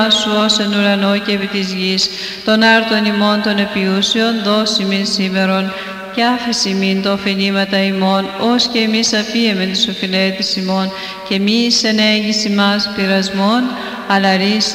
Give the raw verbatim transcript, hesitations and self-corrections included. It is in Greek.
σου ως εν ουρανό και επί της γης, των άρτων ημών των επιούσεων, δώσει μην σήμερον, και άφηση μην το οφειλήματα ημών, ως και εμείς αφίεμεν τις οφειλέτης ημών, και μη εις ενέγγιση μας πειρασμών, αλλά ρίσε